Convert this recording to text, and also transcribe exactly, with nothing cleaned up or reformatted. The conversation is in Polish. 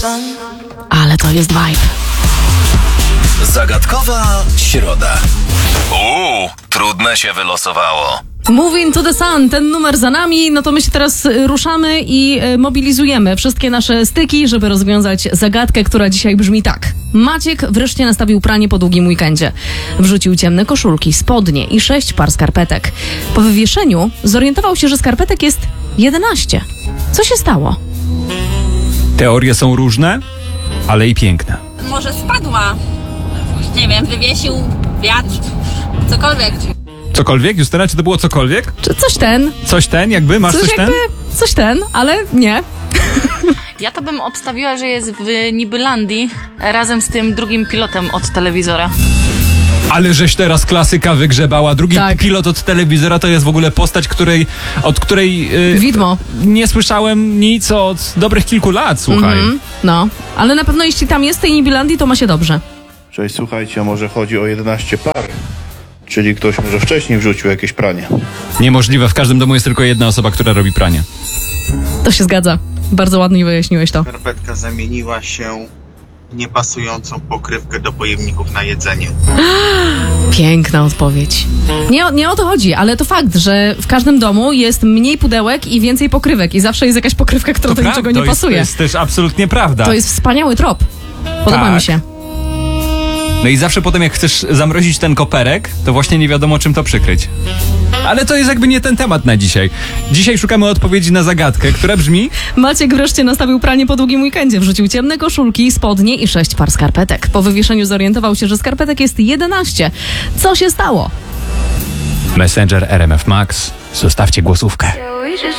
Ale to jest vibe. Zagadkowa środa. Uuu, trudne się wylosowało. Moving to the Sun, ten numer za nami, no to my się teraz ruszamy i mobilizujemy wszystkie nasze styki, żeby rozwiązać zagadkę, która dzisiaj brzmi tak. Maciek wreszcie nastawił pranie po długim weekendzie. Wrzucił ciemne koszulki, spodnie i sześć par skarpetek. Po wywieszeniu zorientował się, że skarpetek jest jedenaście. Co się stało? Teorie są różne, ale i piękne. Może spadła. Nie wiem, wywiesił wiatr, cokolwiek. Cokolwiek? Justyna, czy to było cokolwiek? Czy coś ten? Coś ten, jakby? Masz coś, Coś jakby, ten? coś ten, ale nie. Ja to bym obstawiła, że jest w Nibylandii razem z tym drugim pilotem od telewizora. Ale żeś teraz klasyka wygrzebała. Drugi Tak. pilot od telewizora to jest w ogóle postać, której, od której yy, Widmo. nie słyszałem nic od dobrych kilku lat, słuchaj. Mhm, no, ale na pewno jeśli tam jest w tej Nibilandii, to ma się dobrze. Cześć, słuchajcie, a może chodzi o jedenaście par? Czyli ktoś może wcześniej wrzucił jakieś pranie. Niemożliwe, w każdym domu jest tylko jedna osoba, która robi pranie. To się zgadza. Bardzo ładnie wyjaśniłeś to. Skarpetka zamieniła się w niepasującą pokrywkę do pojemników na jedzenie. Piękna odpowiedź. Nie, o- nie o to chodzi, ale to fakt, że w każdym domu jest mniej pudełek i więcej pokrywek i zawsze jest jakaś pokrywka, która do niczego nie to jest, to pasuje. jest też absolutnie prawda. To jest wspaniały trop. Podoba Tak. mi się. No i zawsze potem jak chcesz zamrozić ten koperek, to właśnie nie wiadomo czym to przykryć. Ale to jest jakby nie ten temat na dzisiaj. Dzisiaj szukamy odpowiedzi na zagadkę, która brzmi... Maciek wreszcie nastawił pranie po długim weekendzie. Wrzucił ciemne koszulki, spodnie i sześć par skarpetek. Po wywieszeniu zorientował się, że skarpetek jest jedenaście. Co się stało? Messenger R M F Max. Zostawcie głosówkę.